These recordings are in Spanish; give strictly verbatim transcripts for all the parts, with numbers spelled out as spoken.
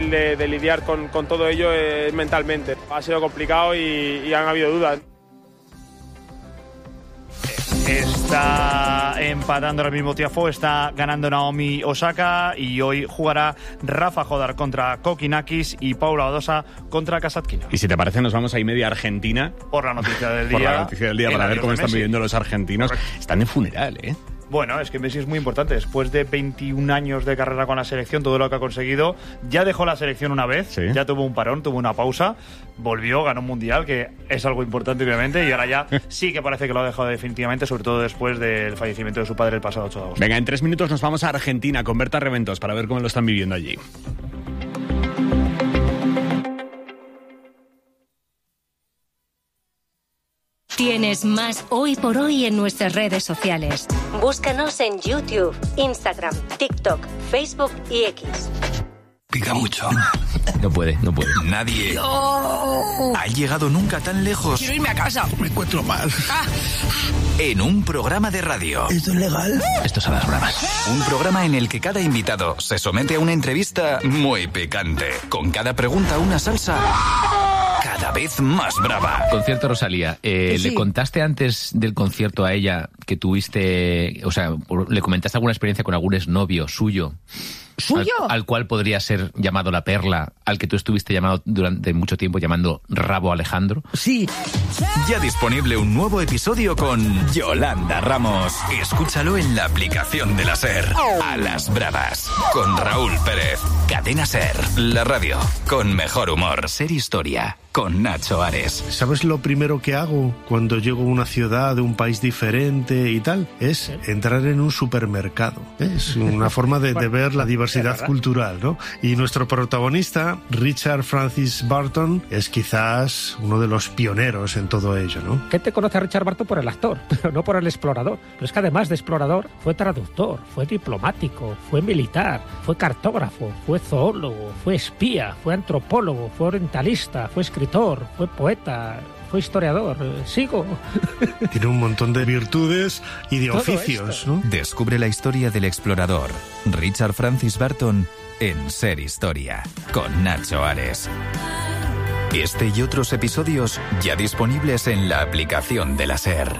difícil de, de lidiar con, con todo ello es mentalmente. Ha sido complicado y, y han habido dudas. Está empatando ahora mismo Tiafoe, está ganando Naomi Osaka y hoy jugará Rafa Jodar contra Kokinakis y Paula Badosa contra Kasatkina. Y si te parece nos vamos a ir media Argentina. Por la noticia del día. Por la noticia del día para ver cómo están viviendo los argentinos. Correcto. Están de funeral, ¿eh? Bueno, es que Messi es muy importante. Después de veintiún años de carrera con la selección, todo lo que ha conseguido, ya dejó la selección una vez, ¿sí? Ya tuvo un parón, tuvo una pausa, volvió, ganó un mundial, que es algo importante obviamente, y ahora ya sí que parece que lo ha dejado definitivamente, sobre todo después del fallecimiento de su padre el pasado ocho de agosto. Venga, en tres minutos nos vamos a Argentina con Berta Reventos para ver cómo lo están viviendo allí. Tienes más Hoy por Hoy en nuestras redes sociales. Búscanos en YouTube, Instagram, TikTok, Facebook y X. Pica mucho. No puede, no puede. Nadie no. ha llegado nunca tan lejos. Quiero irme a casa. Me encuentro mal. Ah. En un programa de radio. ¿Esto es legal? Esto es a las bravas. Un programa en el que cada invitado se somete a una entrevista muy picante. Con cada pregunta una salsa cada vez más brava. Concierto Rosalía. Eh, sí. ¿Le contaste antes del concierto a ella que tuviste, o sea, le comentaste alguna experiencia con algún exnovio suyo? ¿Suyo? Al, al cual podría ser llamado La Perla, al que tú estuviste llamado durante mucho tiempo llamando Rabo Alejandro. Sí. Ya disponible un nuevo episodio con Yolanda Ramos. Escúchalo en la aplicación de la SER. A las bravas. Con Raúl Pérez. Cadena SER. La radio. Con mejor humor. Ser Historia. Con Nacho Ares. ¿Sabes lo primero que hago cuando llego a una ciudad de un país diferente y tal? Es entrar en un supermercado. Es una forma de, de ver la diversidad cultural, ¿no? Y nuestro protagonista, Richard Francis Burton, es quizás uno de los pioneros en todo ello, ¿no? Gente conoce a Richard Burton por el actor, pero no por el explorador. Pero es que además de explorador, fue traductor, fue diplomático, fue militar, fue cartógrafo, fue zoólogo, fue espía, fue antropólogo, fue orientalista, fue escritor, fue poeta, fue historiador. Sigo. Tiene un montón de virtudes y de Todo oficios, esto. ¿no? Descubre la historia del explorador, Richard Francis Burton, en Ser Historia, con Nacho Ares. Este y otros episodios ya disponibles en la aplicación de la SER.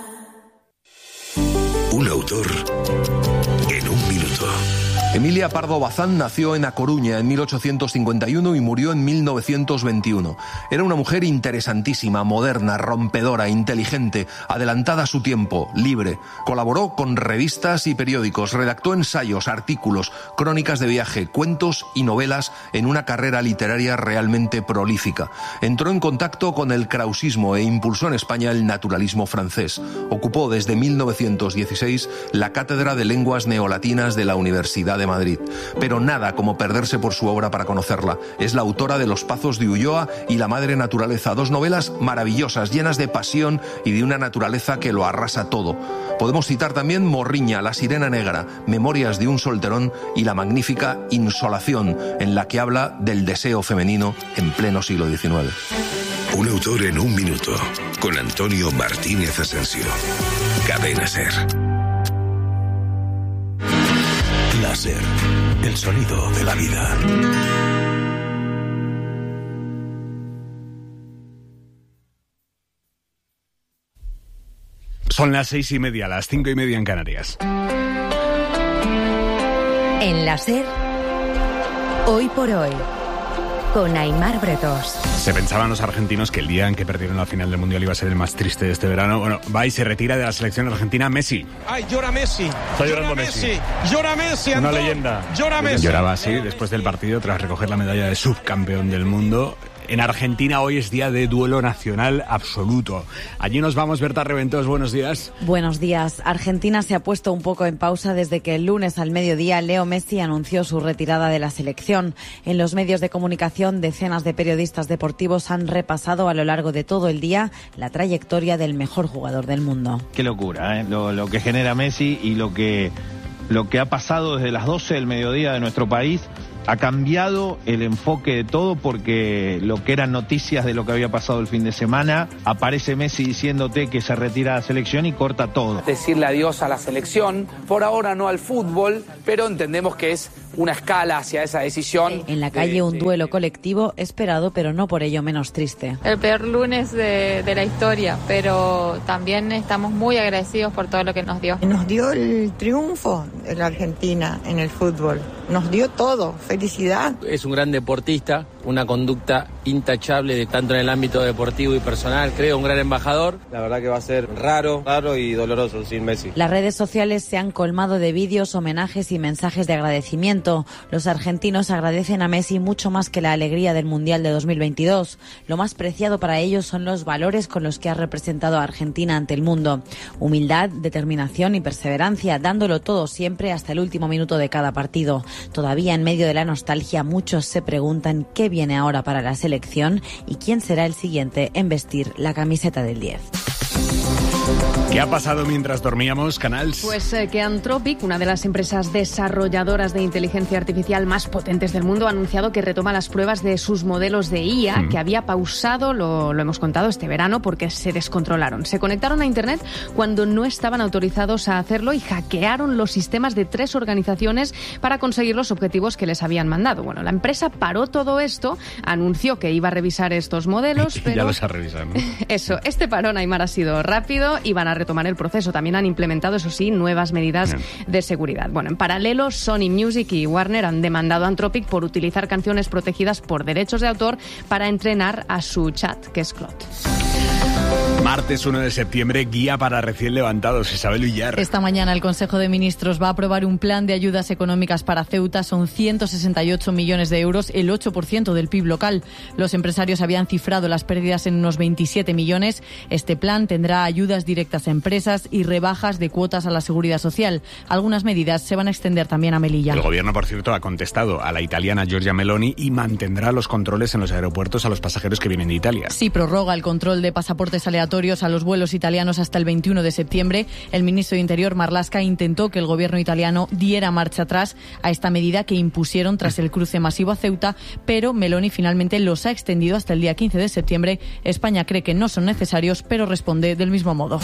Un autor en un minuto. Emilia Pardo Bazán nació en A Coruña en mil ochocientos cincuenta y uno y murió en mil novecientos veintiuno. Era una mujer interesantísima, moderna, rompedora, inteligente, adelantada a su tiempo, libre. Colaboró con revistas y periódicos, redactó ensayos, artículos, crónicas de viaje, cuentos y novelas en una carrera literaria realmente prolífica. Entró en contacto con el krausismo e impulsó en España el naturalismo francés. Ocupó desde mil novecientos dieciséis la cátedra de lenguas neolatinas de la Universidad de Madrid. Pero nada como perderse por su obra para conocerla. Es la autora de Los Pazos de Ulloa y La Madre Naturaleza, dos novelas maravillosas, llenas de pasión y de una naturaleza que lo arrasa todo. Podemos citar también Morriña, La Sirena Negra, Memorias de un solterón y la magnífica Insolación, en la que habla del deseo femenino en pleno siglo diecinueve. Un autor en un minuto, con Antonio Martínez Asensio. Cadena SER. Láser, el sonido de la vida. Son las seis y media, las cinco y media en Canarias. En la SER, Hoy por Hoy, con Aimar Bretos. Se pensaban los argentinos que el día en que perdieron la final del Mundial iba a ser el más triste de este verano. Bueno, va y se retira de la selección argentina Messi. ¡Ay, llora Messi! Está llorando llora Messi. Messi. ¡Llora Messi, Una Antón! leyenda. ¡Llora Messi! Lloraba así después del partido tras recoger la medalla de subcampeón del mundo. En Argentina hoy es día de duelo nacional absoluto. Allí nos vamos, Berta Reventos, buenos días. Buenos días. Argentina se ha puesto un poco en pausa desde que el lunes al mediodía Leo Messi anunció su retirada de la selección. En los medios de comunicación, decenas de periodistas deportivos han repasado a lo largo de todo el día la trayectoria del mejor jugador del mundo. Qué locura, ¿eh? Lo, lo que genera Messi y lo que, lo que ha pasado desde las doce del mediodía de nuestro país. Ha cambiado el enfoque de todo porque lo que eran noticias de lo que había pasado el fin de semana, aparece Messi diciéndote que se retira de la selección y corta todo. Decirle adiós a la selección, por ahora no al fútbol, pero entendemos que es una escala hacia esa decisión. En la calle un duelo colectivo esperado, pero no por ello menos triste. El peor lunes de, de la historia, pero también estamos muy agradecidos por todo lo que nos dio. Nos dio el triunfo de la Argentina en el fútbol. Nos dio todo. Felicidad. Es un gran deportista, una conducta intachable de tanto en el ámbito deportivo y personal. Creo un gran embajador. La verdad que va a ser raro, raro y doloroso sin Messi. Las redes sociales se han colmado de vídeos, homenajes y mensajes de agradecimiento. Los argentinos agradecen a Messi mucho más que la alegría del Mundial de dos mil veintidós. Lo más preciado para ellos son los valores con los que ha representado a Argentina ante el mundo. Humildad, determinación y perseverancia, dándolo todo siempre hasta el último minuto de cada partido. Todavía en medio de la nostalgia, muchos se preguntan qué viene ahora para la selección y quién será el siguiente en vestir la camiseta del diez. ¿Qué ha pasado mientras dormíamos, Canals? Pues eh, que Anthropic, una de las empresas desarrolladoras de inteligencia artificial más potentes del mundo, ha anunciado que retoma las pruebas de sus modelos de I A, mm. que había pausado, lo, lo hemos contado, este verano porque se descontrolaron. Se conectaron a Internet cuando no estaban autorizados a hacerlo y hackearon los sistemas de tres organizaciones para conseguir los objetivos que les habían mandado. Bueno, la empresa paró todo esto, anunció que iba a revisar estos modelos, pero... ya los ha revisado, ¿no? Eso, este parón, Aymar, ha sido rápido y van a retomar el proceso. También han implementado, eso sí, nuevas medidas Bien. de seguridad. Bueno, en paralelo, Sony Music y Warner han demandado a Anthropic por utilizar canciones protegidas por derechos de autor para entrenar a su chat, que es Claude. Martes uno de septiembre, guía para recién levantados. Isabel Villar. Esta mañana el Consejo de Ministros va a aprobar un plan de ayudas económicas para Ceuta. Son ciento sesenta y ocho millones de euros, el ocho por ciento del P I B local. Los empresarios habían cifrado las pérdidas en unos veintisiete millones. Este plan tendrá ayudas directas a empresas y rebajas de cuotas a la seguridad social. Algunas medidas se van a extender también a Melilla. El gobierno, por cierto, ha contestado a la italiana Giorgia Meloni y mantendrá los controles en los aeropuertos a los pasajeros que vienen de Italia. Sí, prorroga el control de pasaportes aleatorios a los vuelos italianos hasta el veintiuno de septiembre. El ministro de Interior, Marlaska, intentó que el gobierno italiano diera marcha atrás a esta medida que impusieron tras el cruce masivo a Ceuta, pero Meloni finalmente los ha extendido hasta el día quince de septiembre. España cree que no son necesarios, pero responde del mismo modo.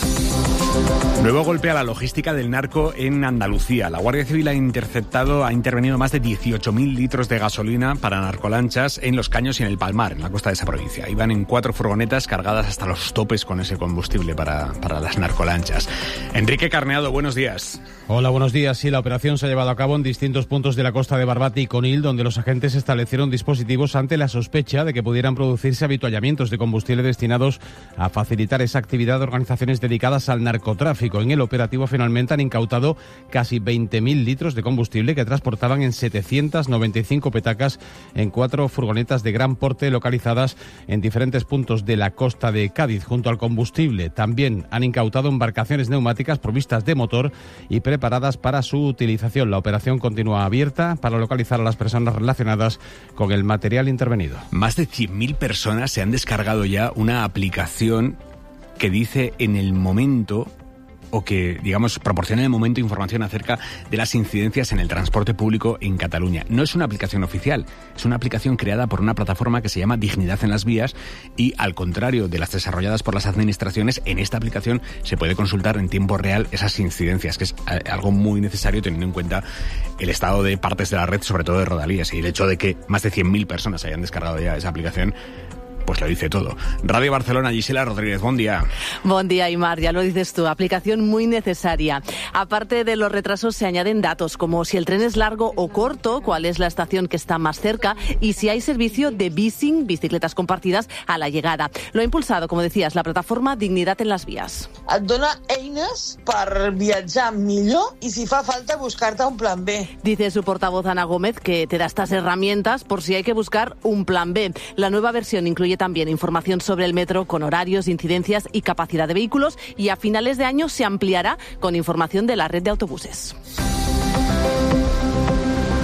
Nuevo golpe a la logística del narco en Andalucía. La Guardia Civil ha interceptado, ha intervenido más de dieciocho mil litros de gasolina para narcolanchas en Los Caños y en el Palmar, en la costa de esa provincia. Iban en cuatro furgonetas cargadas hasta los topes con ese combustible para, para las narcolanchas. Enrique Carneado, buenos días. Hola, buenos días. Sí, la operación se ha llevado a cabo en distintos puntos de la costa de Barbate y Conil, donde los agentes establecieron dispositivos ante la sospecha de que pudieran producirse avituallamientos de combustible destinados a facilitar esa actividad de organizaciones dedicadas al narcotráfico. En el operativo finalmente han incautado casi veinte mil litros de combustible que transportaban en setecientas noventa y cinco petacas en cuatro furgonetas de gran porte localizadas en diferentes puntos de la costa de Cádiz. Junto al combustible también han incautado embarcaciones neumáticas provistas de motor y preparadas para su utilización. La operación continúa abierta para localizar a las personas relacionadas con el material intervenido. Más de cien mil personas se han descargado ya una aplicación que dice en el momento, o que, digamos, proporciona en el momento información acerca de las incidencias en el transporte público en Cataluña. No es una aplicación oficial, es una aplicación creada por una plataforma que se llama Dignidad en las Vías y, al contrario de las desarrolladas por las administraciones, en esta aplicación se puede consultar en tiempo real esas incidencias, que es algo muy necesario teniendo en cuenta el estado de partes de la red, sobre todo de rodalías, y el hecho de que más de cien mil personas hayan descargado ya esa aplicación, pues lo dice todo. Radio Barcelona, Gisela Rodríguez, buen día. Buen día, Aymar, ya lo dices tú, aplicación muy necesaria. Aparte de los retrasos se añaden datos como si el tren es largo o corto, cuál es la estación que está más cerca y si hay servicio de bicing, bicicletas compartidas, a la llegada. Lo ha impulsado, como decías, la plataforma Dignidad en las Vías. Et dona eines per viatjar millor i si fa falta buscar-te un plan B. Dice su portavoz Ana Gómez que te da estas herramientas por si hay que buscar un plan B. La nueva versión incluye también información sobre el metro con horarios, incidencias y capacidad de vehículos y a finales de año se ampliará con información de la red de autobuses.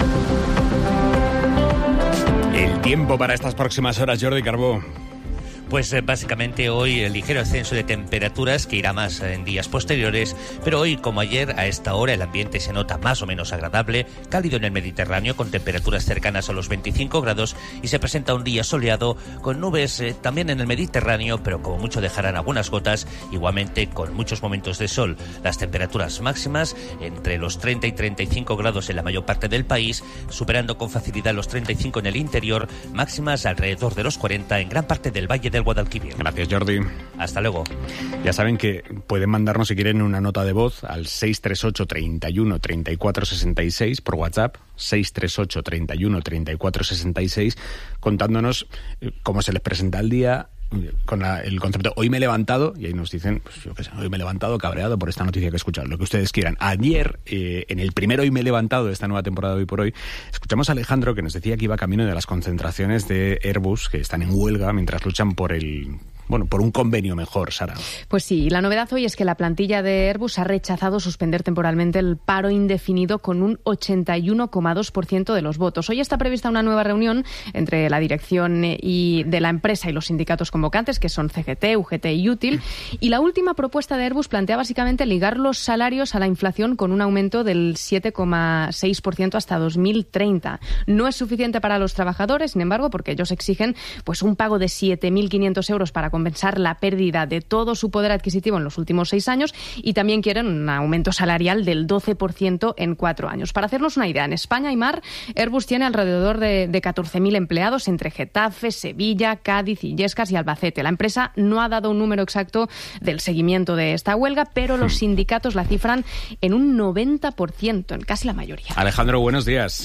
El tiempo para estas próximas horas, Jordi Carbó. Pues eh, básicamente hoy el ligero ascenso de temperaturas que irá más en días posteriores, pero hoy como ayer a esta hora el ambiente se nota más o menos agradable, cálido en el Mediterráneo con temperaturas cercanas a los veinticinco grados y se presenta un día soleado con nubes eh, también en el Mediterráneo, pero como mucho dejarán algunas gotas, igualmente con muchos momentos de sol. Las temperaturas máximas entre los treinta y treinta y cinco grados en la mayor parte del país, superando con facilidad los treinta y cinco en el interior, máximas alrededor de los cuarenta en gran parte del Valle del Guadalquivir. Gracias, Jordi. Hasta luego. Ya saben que pueden mandarnos, si quieren, una nota de voz al seis tres ocho, treinta y uno, treinta y cuatro sesenta y seis por WhatsApp, seis tres ocho, treinta y uno, treinta y cuatro sesenta y seis, contándonos eh, cómo se les presenta el día, con la, el concepto hoy me he levantado, y ahí nos dicen, pues yo qué sé, hoy me he levantado cabreado por esta noticia que he escuchado, lo que ustedes quieran. Ayer, eh, en el primer hoy me he levantado de esta nueva temporada de Hoy por Hoy, escuchamos a Alejandro, que nos decía que iba camino de las concentraciones de Airbus, que están en huelga mientras luchan por el... Bueno, por un convenio mejor, Sara. Pues sí, la novedad hoy es que la plantilla de Airbus ha rechazado suspender temporalmente el paro indefinido con un ochenta y uno coma dos por ciento de los votos. Hoy está prevista una nueva reunión entre la dirección y de la empresa y los sindicatos convocantes, que son C G T, U G T y Útil. Y la última propuesta de Airbus plantea básicamente ligar los salarios a la inflación con un aumento del siete coma seis por ciento hasta dos mil treinta. No es suficiente para los trabajadores, sin embargo, porque ellos exigen pues un pago de siete mil quinientos euros para compensar la pérdida de todo su poder adquisitivo en los últimos seis años y también quieren un aumento salarial del doce por ciento en cuatro años. Para hacernos una idea, en España, Aimar, Airbus tiene alrededor de, de catorce mil empleados entre Getafe, Sevilla, Cádiz, Illescas y Albacete. La empresa no ha dado un número exacto del seguimiento de esta huelga, pero los sindicatos la cifran en un noventa por ciento, en casi la mayoría. Alejandro, buenos días.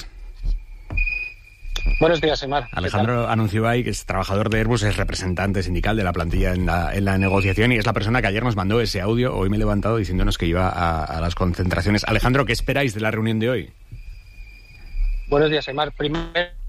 Buenos días, Aimar. Alejandro anunció ahí que es trabajador de Airbus, es representante sindical de la plantilla en la, en la negociación y es la persona que ayer nos mandó ese audio. Hoy me he levantado diciéndonos que iba a, a las concentraciones. Alejandro, ¿qué esperáis de la reunión de hoy? Buenos días, Aimar. Primero,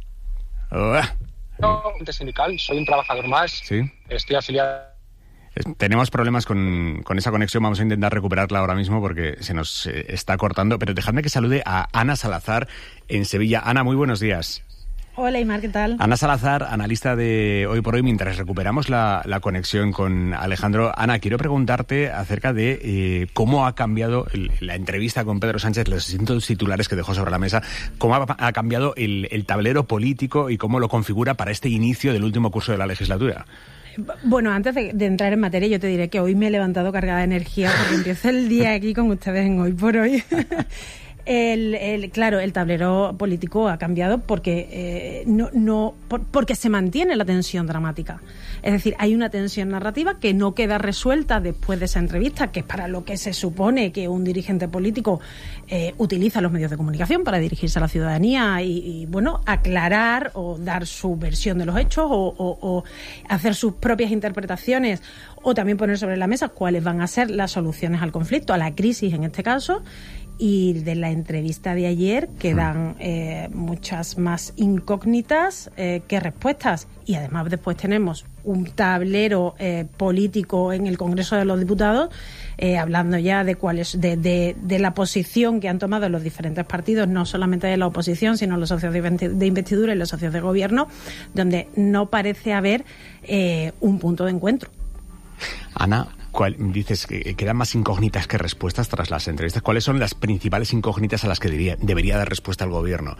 oh. sindical, soy un trabajador más. Sí. Estoy afiliado. Tenemos problemas con, con esa conexión, vamos a intentar recuperarla ahora mismo porque se nos eh, está cortando, pero dejadme que salude a Ana Salazar en Sevilla. Ana, muy buenos días. Hola, Aimar, ¿qué tal? Ana Salazar, analista de Hoy por Hoy. Mientras recuperamos la, la conexión con Alejandro, Ana, quiero preguntarte acerca de eh, cómo ha cambiado el, la entrevista con Pedro Sánchez, los distintos titulares que dejó sobre la mesa, cómo ha, ha cambiado el, el tablero político y cómo lo configura para este inicio del último curso de la legislatura. Bueno, antes de, de entrar en materia, yo te diré que hoy me he levantado cargada de energía porque empiezo el día aquí con ustedes en Hoy por Hoy. El, el, claro, el tablero político ha cambiado porque eh, no, no por, porque se mantiene la tensión dramática. Es decir, hay una tensión narrativa que no queda resuelta después de esa entrevista, que es para lo que se supone que un dirigente político eh, utiliza los medios de comunicación para dirigirse a la ciudadanía y, y bueno, aclarar o dar su versión de los hechos o, o, o hacer sus propias interpretaciones o también poner sobre la mesa cuáles van a ser las soluciones al conflicto, a la crisis en este caso. Y de la entrevista de ayer quedan eh, muchas más incógnitas eh, que respuestas. Y además después tenemos un tablero eh, político en el Congreso de los Diputados, eh, hablando ya de cuál es, de, de, de la posición que han tomado los diferentes partidos, no solamente de la oposición, sino los socios de investidura y los socios de gobierno, donde no parece haber eh, un punto de encuentro. Ana, ¿cuál, dices que quedan más incógnitas que respuestas tras las entrevistas? ¿Cuáles son las principales incógnitas a las que debería, debería dar respuesta el gobierno?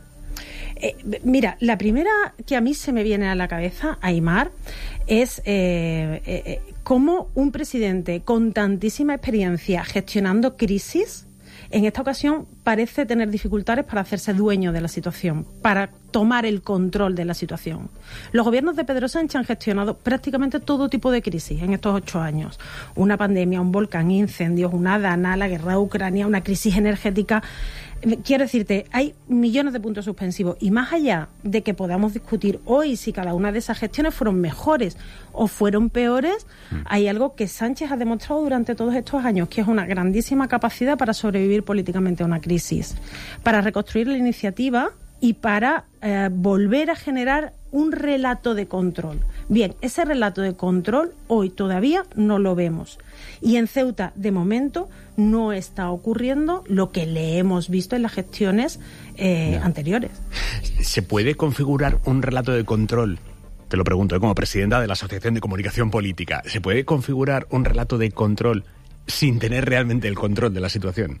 Eh, mira, la primera que a mí se me viene a la cabeza, Aimar, es eh, eh, cómo un presidente con tantísima experiencia gestionando crisis, en esta ocasión parece tener dificultades para hacerse dueño de la situación, para tomar el control de la situación. Los gobiernos de Pedro Sánchez han gestionado prácticamente todo tipo de crisis en estos ocho años. Una pandemia, un volcán, incendios, una dana, la guerra de Ucrania, una crisis energética. Quiero decirte, hay millones de puntos suspensivos y más allá de que podamos discutir hoy si cada una de esas gestiones fueron mejores o fueron peores, mm. hay algo que Sánchez ha demostrado durante todos estos años, que es una grandísima capacidad para sobrevivir políticamente a una crisis, para reconstruir la iniciativa y para eh, volver a generar un relato de control. Bien, ese relato de control hoy todavía no lo vemos. Y en Ceuta, de momento, no está ocurriendo lo que le hemos visto en las gestiones eh, anteriores. ¿Se puede configurar un relato de control te lo pregunto, ¿eh? Como presidenta de la Asociación de Comunicación Política, ¿se puede configurar un relato de control sin tener realmente el control de la situación?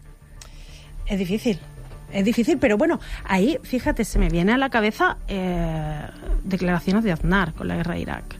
Es difícil. Es difícil, pero bueno, ahí, fíjate, se me viene a la cabeza eh, declaraciones de Aznar con la guerra de Irak.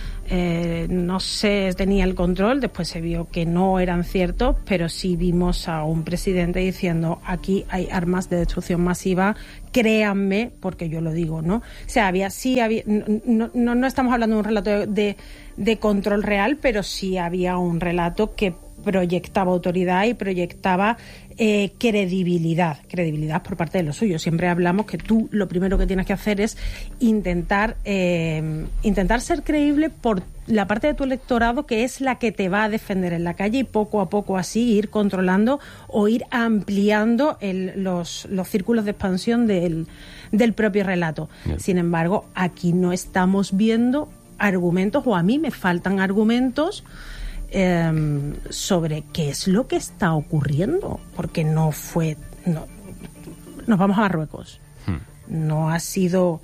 Eh, no se tenía el control, después se vio que no eran ciertos, pero sí vimos a un presidente diciendo aquí hay armas de destrucción masiva, créanme, porque yo lo digo, ¿no? O sea, había, sí había, no, no, no estamos hablando de un relato de, de, de control real, pero sí había un relato que proyectaba autoridad y proyectaba eh, credibilidad, credibilidad por parte de los suyos. Siempre hablamos que tú lo primero que tienes que hacer es intentar eh, intentar ser creíble por la parte de tu electorado, que es la que te va a defender en la calle, y poco a poco así ir controlando o ir ampliando el, los, los círculos de expansión del, del propio relato. Bien. Sin embargo, aquí no estamos viendo argumentos, o a mí me faltan argumentos Eh, sobre qué es lo que está ocurriendo, porque no fue no, nos vamos a Marruecos, hmm. no ha sido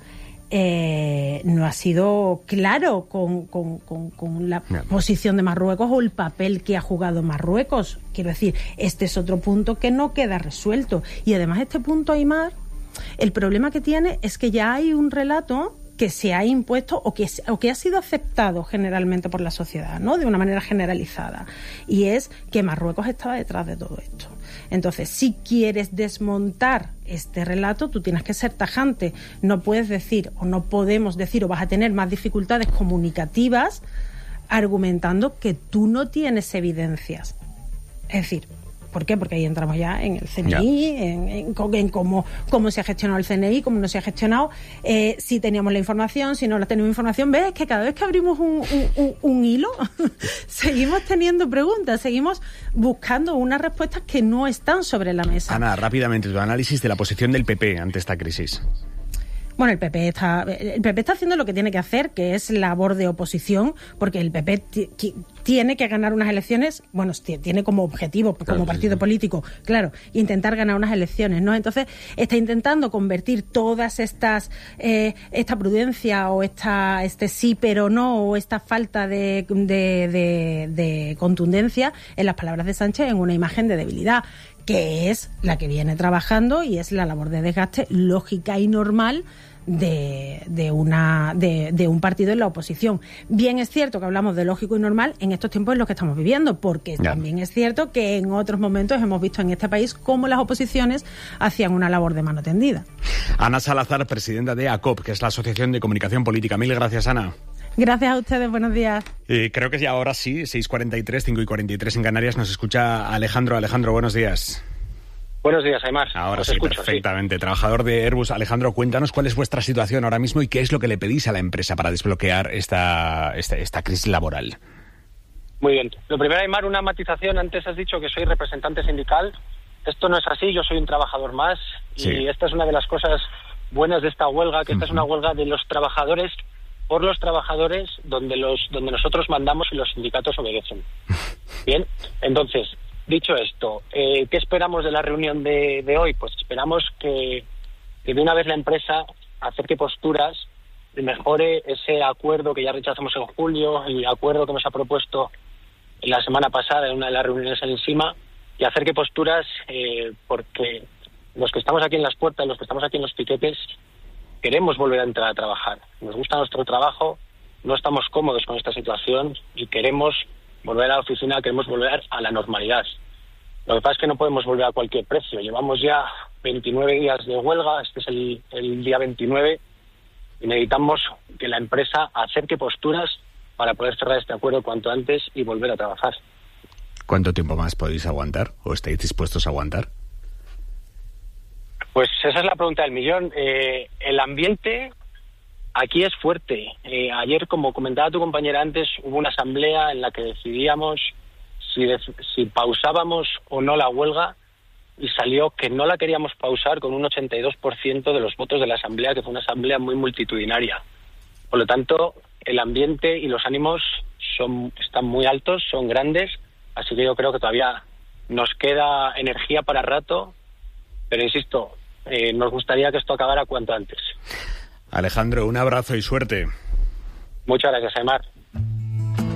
eh, no ha sido claro con, con, con, con la yeah. posición de Marruecos o el papel que ha jugado Marruecos. Quiero decir, este es otro punto que no queda resuelto, y además este punto, Aimar, el problema que tiene es que ya hay un relato que se ha impuesto o que, o que ha sido aceptado generalmente por la sociedad, ¿no? De una manera generalizada. Y es que Marruecos estaba detrás de todo esto. Entonces, si quieres desmontar este relato, tú tienes que ser tajante. No puedes decir, o no podemos decir, o vas a tener más dificultades comunicativas argumentando que tú no tienes evidencias. Es decir, ¿por qué? Porque ahí entramos ya en el C N I, en, en, en cómo, cómo se ha gestionado el C N I, cómo no se ha gestionado, eh, si teníamos la información, si no la tenemos información. ¿Ves? Que cada vez que abrimos un, un, un, un hilo, seguimos teniendo preguntas, seguimos buscando unas respuestas que no están sobre la mesa. Ana, rápidamente, tu análisis de la posición del P P ante esta crisis. Bueno, el P P está el P P está haciendo lo que tiene que hacer, que es labor de oposición, porque el P P t- t- tiene que ganar unas elecciones, bueno, t- tiene como objetivo, como claro, partido sí, sí. político, claro, intentar ganar unas elecciones, ¿no? Entonces, está intentando convertir todas estas, eh, esta prudencia o esta este sí pero no, o esta falta de, de, de, de contundencia en las palabras de Sánchez en una imagen de debilidad, que es la que viene trabajando y es la labor de desgaste lógica y normal de, de, una, de, de un partido en la oposición. Bien es cierto que hablamos de lógico y normal en estos tiempos en los que estamos viviendo, porque yeah. también es cierto que en otros momentos hemos visto en este país cómo las oposiciones hacían una labor de mano tendida. Ana Salazar, presidenta de ACOP, que es la Asociación de Comunicación Política. Mil gracias, Ana. Gracias a ustedes, buenos días. Eh, creo que ya ahora sí, seis cuarenta y tres, cinco y cuarenta y tres en Canarias, nos escucha Alejandro. Alejandro, buenos días. Buenos días, Aimar. Ahora Os sí, escucho, perfectamente. Sí. Trabajador de Airbus. Alejandro, cuéntanos cuál es vuestra situación ahora mismo y qué es lo que le pedís a la empresa para desbloquear esta, esta, esta crisis laboral. Muy bien. Lo primero, Aimar, una matización. Antes has dicho que soy representante sindical. Esto no es así, yo soy un trabajador más. Sí. Y esta es una de las cosas buenas de esta huelga, que esta uh-huh. es una huelga de los trabajadores por los trabajadores, donde los donde nosotros mandamos y los sindicatos obedecen. Bien, entonces, dicho esto, eh, ¿qué esperamos de la reunión de, de hoy? Pues esperamos que, que de una vez la empresa acerque posturas y mejore ese acuerdo que ya rechazamos en julio, el acuerdo que nos ha propuesto la semana pasada en una de las reuniones en encima, y acerque posturas eh, porque los que estamos aquí en las puertas, los que estamos aquí en los piquetes, queremos volver a entrar a trabajar. Nos gusta nuestro trabajo, no estamos cómodos con esta situación y queremos volver a la oficina, queremos volver a la normalidad. Lo que pasa es que no podemos volver a cualquier precio. Llevamos ya veintinueve días de huelga, este es el, el día veintinueve, y necesitamos que la empresa acerque posturas para poder cerrar este acuerdo cuanto antes y volver a trabajar. ¿Cuánto tiempo más podéis aguantar o estáis dispuestos a aguantar? Pues esa es la pregunta del millón. Eh, el ambiente aquí es fuerte. Eh, ayer, como comentaba tu compañera antes, hubo una asamblea en la que decidíamos si, de, si pausábamos o no la huelga, y salió que no la queríamos pausar con un ochenta y dos por ciento de los votos de la asamblea, que fue una asamblea muy multitudinaria. Por lo tanto, el ambiente y los ánimos son están muy altos, son grandes, así que yo creo que todavía nos queda energía para rato, pero insisto, Eh, nos gustaría que esto acabara cuanto antes. Alejandro, un abrazo y suerte. Muchas gracias, Aymar.